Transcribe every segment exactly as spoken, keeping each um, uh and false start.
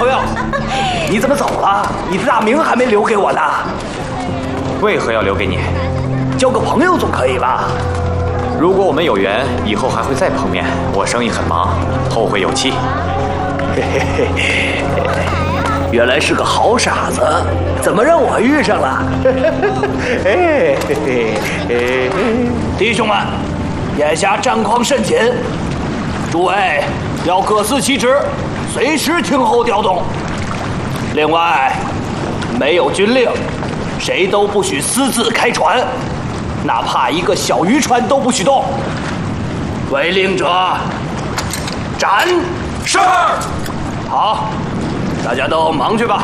朋友，你怎么走了？你的大名还没留给我呢。 为何要留给你？ 交个朋友总可以吧？ 如果我们有缘，以后还会再碰面。我生意很忙，后会有期。 嘿嘿嘿，原来是个好傻子，怎么让我遇上了？哎嘿嘿嘿，弟兄们，眼下战况甚紧，诸位要各司其职，随时听候调动。另外，没有军令，谁都不许私自开船，哪怕一个小渔船都不许动。违令者斩！是。好，大家都忙去吧。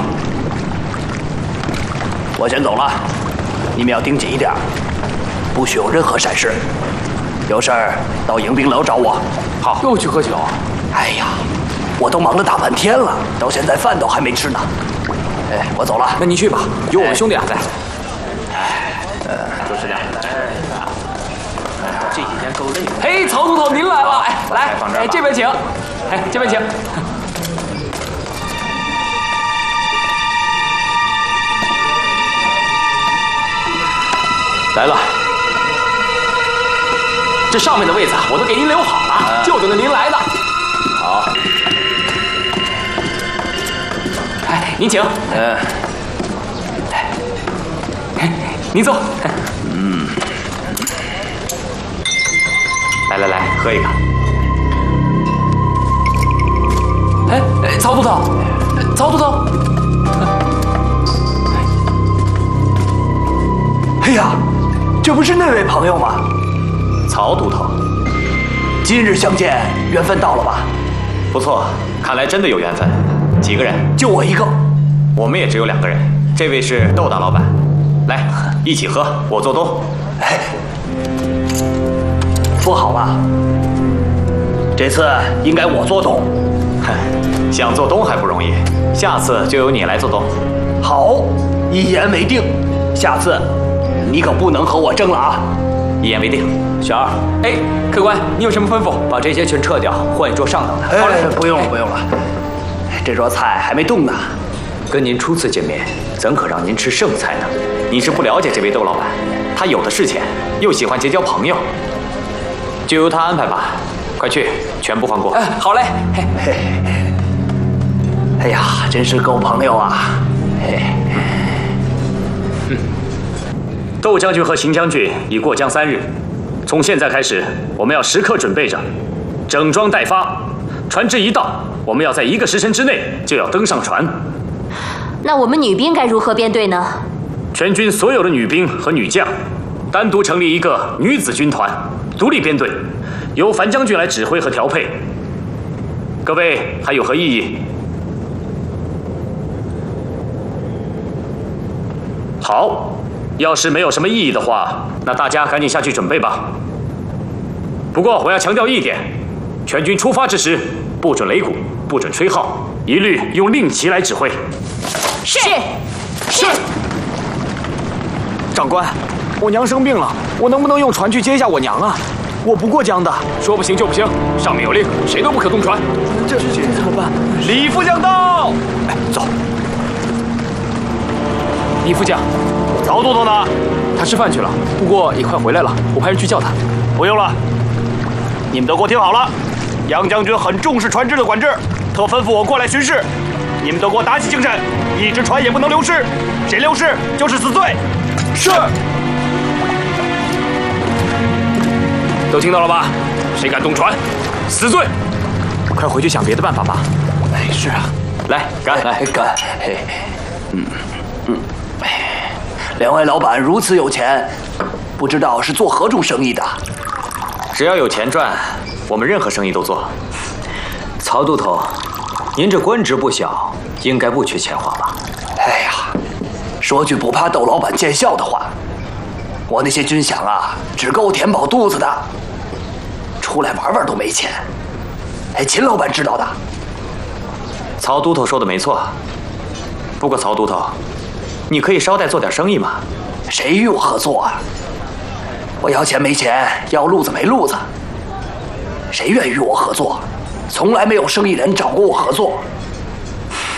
我先走了，你们要盯紧一点，不许有任何闪失。有事儿到迎宾楼找我。 好，又去喝酒。 哎呀，我都忙了大半天了，到现在饭都还没吃呢。哎，我走了。 那你去吧，有我们兄弟俩在。 哎，呃， 周师亮，这几天够累的。嘿，曹都头您来了，哎，来，哎，这边请，哎，这边请。来了，这上面的位子我都给您留好了，啊、就等着您来的。 好， 哎，您请。 嗯， 哎，您坐。 嗯，来来来，喝一个。 哎哎，曹都头，曹都头。 哎呀！这不是那位朋友吗？ 曹都头， 今日相见，缘分到了吧？ 不错，看来真的有缘分。几个人？ 就我一个。 我们也只有两个人。这位是窦大老板，来一起喝，我做东。 哎，不好吧？这次应该我做东。 哼，想做东还不容易，下次就由你来做东。 好，一言为定。下次你可不能和我争了啊！ 一言为定。 小二，哎，客官，你有什么吩咐？把这些全撤掉，换一桌上等的。 好嘞，不用了，不用了。这桌菜还没动呢。 跟您初次见面，怎可让您吃剩菜呢？你是不了解这位窦老板，他有的是钱，又喜欢结交朋友，就由他安排吧。快去，全部换过。 哎，好嘞。嘿嘿，哎呀，真是够朋友啊！嘿。 嗯，窦将军和邢将军已过江三日，从现在开始，我们要时刻准备着，整装待发。船只一到，我们要在一个时辰之内就要登上船。 那我们女兵该如何编队呢？ 全军所有的女兵和女将，单独成立一个女子军团，独立编队，由樊将军来指挥和调配。各位还有何异议？好，要是没有什么异议的话，那大家赶紧下去准备吧。不过我要强调一点，全军出发之时，不准擂鼓，不准吹号，一律用令旗来指挥。 是是。长官，我娘生病了，我能不能用船去接一下我娘啊？我不过江的。 说不行就不行，上面有令，谁都不可动船。 这这怎么办？ 李副将到。 哎，走。 李副将， 曹都头呢？他吃饭去了，不过也快回来了，我派人去叫他。 不用了，你们都给我听好了，杨将军很重视船只的管制，特吩咐我过来巡视。你们都给我打起精神，一只船也不能流失，谁流失就是死罪。 是。 都听到了吧？谁敢动船，死罪！ 快回去想别的办法吧。 哎，是啊， 来干， 来干。嘿，嗯嗯，哎，两位老板如此有钱，不知道是做何种生意的？ 只要有钱赚，我们任何生意都做。 曹都头，您这官职不小，应该不缺钱花吧？ 哎呀，说句不怕窦老板见笑的话，我那些军饷啊，只够填饱肚子的，出来玩玩都没钱。哎，秦老板知道的。 曹都头说的没错，不过曹都头，你可以捎带做点生意嘛。 谁与我合作啊？我要钱没钱，要路子没路子，谁愿与我合作？从来没有生意人找过我合作。